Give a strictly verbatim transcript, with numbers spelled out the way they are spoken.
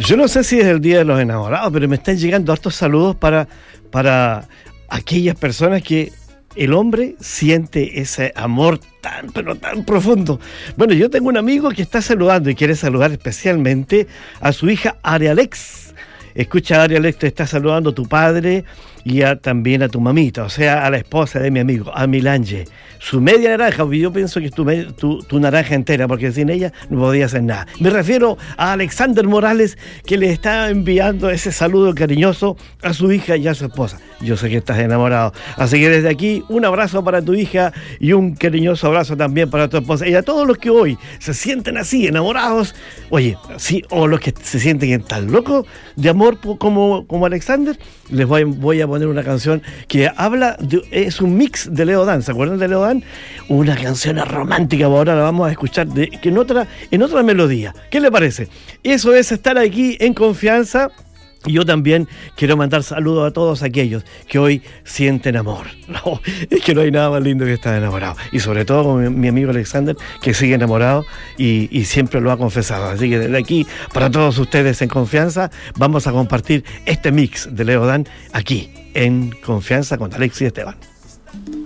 Yo no sé si es el Día de los Enamorados, pero me están llegando hartos saludos para, para aquellas personas que el hombre siente ese amor tan, pero tan profundo. Bueno, yo tengo un amigo que está saludando y quiere saludar especialmente a su hija Arialex. Escucha, Arialex, te está saludando tu padre y a, también a tu mamita, o sea, a la esposa de mi amigo, a Milange. Su media naranja, porque yo pienso que es tu, tu, tu naranja entera, porque sin ella no podía hacer nada. Me refiero a Alexander Morales, que le está enviando ese saludo cariñoso a su hija y a su esposa. Yo sé que estás enamorado, así que desde aquí un abrazo para tu hija y un cariñoso abrazo también para tu esposa y a todos los que hoy se sienten así, enamorados, oye, sí, o los que se sienten tan locos de amor como, como Alexander. Les voy, voy a poner una canción que habla, de, es un mix de Leo Dan. ¿Se acuerdan de Leo Dan? Una canción romántica, ahora la vamos a escuchar de, que en otra, en otra melodía. ¿Qué le parece? Eso es estar aquí en confianza. Y yo también quiero mandar saludos a todos aquellos que hoy sienten amor. No, es que no hay nada más lindo que estar enamorado. Y sobre todo con mi, mi amigo Alexander, que sigue enamorado y, y siempre lo ha confesado. Así que desde aquí, para todos ustedes en confianza, vamos a compartir este mix de Leo Dan aquí, en Confianza con Alexis Esteban.